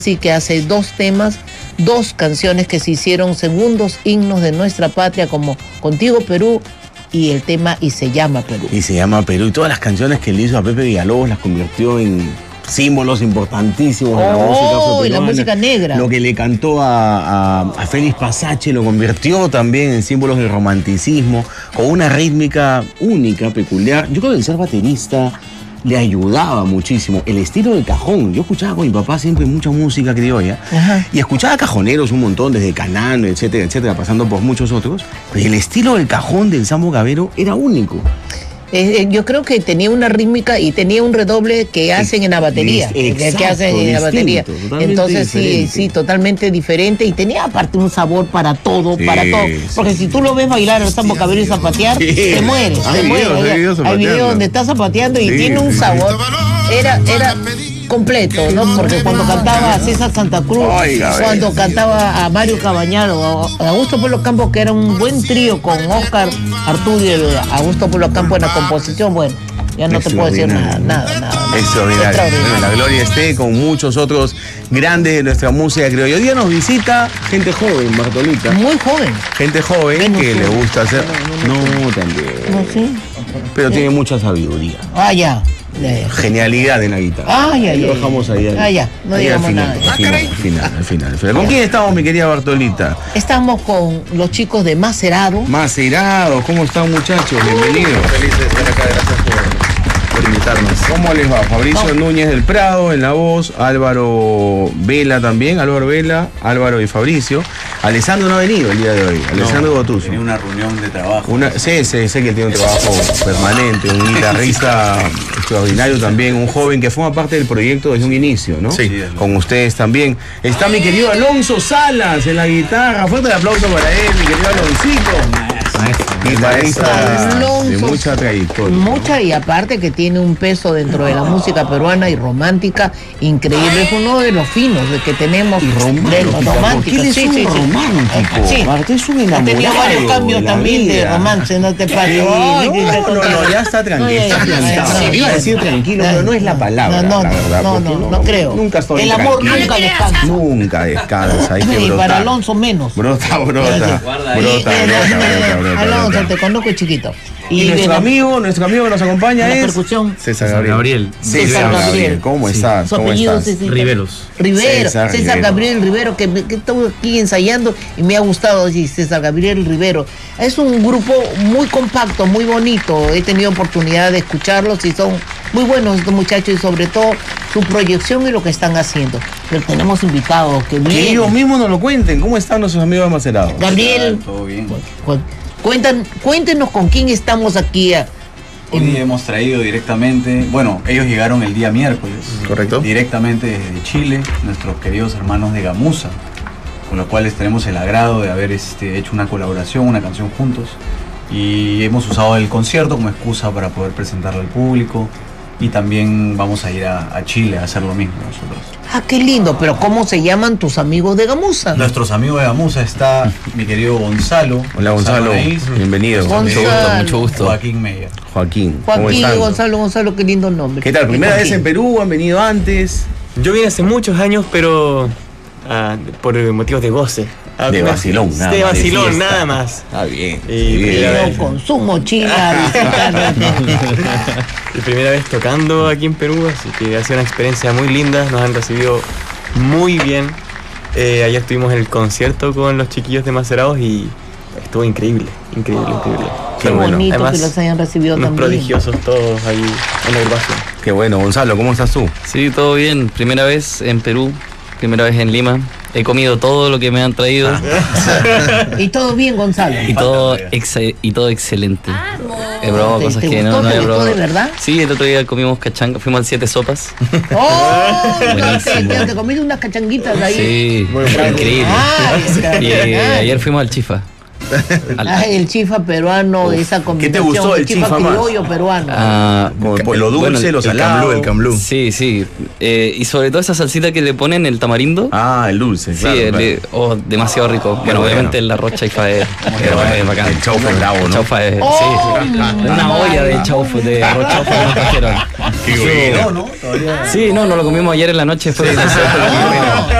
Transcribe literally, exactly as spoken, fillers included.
Así que hace dos temas, dos canciones que se hicieron segundos himnos de nuestra patria, como Contigo Perú y el tema Y se llama Perú. Y se llama Perú. Y todas las canciones que le hizo a Pepe Villalobos las convirtió en símbolos importantísimos de la oh, música peruana. Y la música negra. Lo que le cantó a, a, a Félix Pasache lo convirtió también en símbolos del romanticismo, con una rítmica única, peculiar. Yo creo que el ser baterista le ayudaba muchísimo. El estilo del cajón. Yo escuchaba con mi papá siempre mucha música criolla. Ajá. Y escuchaba cajoneros un montón, desde Canano, etcétera, etcétera, pasando por muchos otros. Pero el estilo del cajón del Sambo Gavero era único. Eh, yo creo que tenía una rítmica y tenía un redoble que hacen en la batería. Exacto, que hacen en la batería. Entonces diferente. sí, sí, totalmente diferente. Y tenía aparte un sabor para todo, sí, para todo. Porque sí. Si tú lo ves bailar el Sambo Gavero y zapatear, sí. te mueres, hay te mueres. Videos, hay videos hay videos donde está zapateando y sí, tiene un sabor. Era, era completo, ¿no? Porque cuando cantaba a César Santa Cruz, Oiga, cuando ver, cantaba a Mario Cabañaro, a Augusto Polo Campos, que era un buen trío con Oscar Arturo y Augusto Polo Campos en la composición, bueno, ya no te puedo decir nada, nada, nada. Extraordinario. Extraordinario. La gloria esté con muchos otros grandes de nuestra música criolla. Hoy día nos visita gente joven, Bartolita. Muy joven. Gente joven Menos que joven. le gusta hacer... No, no, no también. No, sí. Pero sí. tiene mucha sabiduría. Ah, ya. Genialidad en la guitarra. Ay, ay, lo dejamos ahí. Ah, ya, no digamos al final, nada. Al final, al final, al final, al final. ¿Con quién estamos, mi querida Bartolita? Estamos con los chicos de Macerado. Macerado, ¿cómo están, muchachos? Bienvenidos. Feliz de estar acá, gracias por, por invitarnos. ¿Cómo les va? Fabricio no. Núñez del Prado en la voz, Álvaro Vela también, Álvaro Vela, Álvaro y Fabricio. Alessandro no ha venido el día de hoy, no, Alessandro Gotuso. Tenía una reunión de trabajo. Una, sí, sí, sé que él tiene un trabajo permanente, un guitarrista extraordinario también, un joven que forma parte del proyecto desde un inicio, ¿no? Sí. Con ustedes también. Está mi querido Alonso Salas en la guitarra. Fuerte el aplauso para él, mi querido Aloncito. Guitarrista de mucha trayectoria. Mucha, ¿no? Y aparte que tiene un peso dentro de la música peruana y romántica increíble. Es uno de los finos de que tenemos. Y romántico. romántico. Sí, sí, es sí, un romántico. Sí. Marta es un enamorado. Ha tenido varios cambios de también vida. de romance, no te pases. Sí, no, no, no, ya está tranquilo. Está plantado. Iba a decir tranquilo, pero no es la palabra. No, no, la verdad, no, no, no, no creo. Nunca estoy El amor tranquilo. nunca descansa. Nunca descansa. Hay que y brotar. para Alonso menos. Brota, brota. Brota, brota, brota, brota. Alonso, te conozco chiquito. Y, y nuestro amigo, nuestro amigo que nos acompaña la es percusión. César Gabriel. César, César Gabriel. Gabriel. ¿Cómo sí. estás? Su ¿Cómo apellido estás? es Riveros. Rivero. César, César Rivero. Gabriel Rivero, que, que estuve aquí ensayando y me ha gustado decir César Gabriel Rivero. Es un grupo muy compacto, muy bonito. He tenido oportunidad de escucharlos y son muy buenos estos muchachos y sobre todo su proyección y lo que están haciendo. Pero tenemos invitados que vienen. Que ellos mismos nos lo cuenten. ¿Cómo están nuestros amigos de Macerado? Gabriel. Todo bien. Cuentan, cuéntenos con quién estamos aquí. A, Hoy hemos traído directamente, bueno, ellos llegaron el día miércoles. Correcto. Directamente desde Chile, nuestros queridos hermanos de Gamuza, con los cuales tenemos el agrado de haber este, hecho una colaboración, una canción juntos. Y hemos usado el concierto como excusa para poder presentarlo al público. Y también vamos a ir a, a Chile a hacer lo mismo nosotros. Ah, qué lindo, pero ¿cómo se llaman tus amigos de Gamuza? Nuestros amigos de Gamuza está mi querido Gonzalo. Hola Gonzalo, Gonzalo Naís, bienvenido. Gonzalo. Mucho gusto, mucho gusto. Joaquín Meyer. Joaquín. Joaquín, Gonzalo, Gonzalo, qué lindo nombre. ¿Qué tal? ¿Primera vez en Perú? ¿Han venido antes? Yo vine hace muchos años, pero uh, por motivos de goce. Ah, de vacilón, nada de más. De vacilón, de nada más. Ah, bien. Y bien. Yo con su mochila. Y primera vez tocando aquí en Perú, así que ha sido una experiencia muy linda. Nos han recibido muy bien. Eh, ayer tuvimos el concierto con los chiquillos de Macerados y estuvo increíble, increíble, increíble. Qué bueno. bonito. Además, que los hayan recibido unos también. prodigiosos todos ahí en la agrupación. Qué bueno, Gonzalo, ¿cómo estás tú? Sí, todo bien. Primera vez en Perú, primera vez en Lima. He comido todo lo que me han traído. Y todo bien, Gonzalo. y, todo ex y todo excelente. He probado ¿Te- cosas te que gustó? no, no ¿Te he gustó probado. de verdad? Sí, el otro día comimos cachanga, fuimos al Siete Sopas. ¡Oh! Te, Buenísimo. te, te comiste unas cachanguitas ahí. Sí, Bueno, increíble. Ay, Y eh, ay. ayer fuimos al Chifa. Ah, el chifa peruano de esa combinación. ¿Qué te gustó del chifa, chifa más? criollo peruano. Ah, Como por lo dulce, bueno, lo el salado. camblú, el camblú. Sí, sí. Eh, y sobre todo esa salsita que le ponen, el tamarindo. Ah, el dulce, Sí, claro, el- claro. oh, demasiado rico. Bueno, bueno. obviamente el arroz chaifa es, Pero, es, es bacán. el chaufa es bravo, El ¿no? chaufa es, Oh, sí. Una olla de chaufa, de arroz chaufa que nos trajeron. Qué No, bueno. ¿no? Todavía. Sí, no, nos lo comimos ayer en la noche después de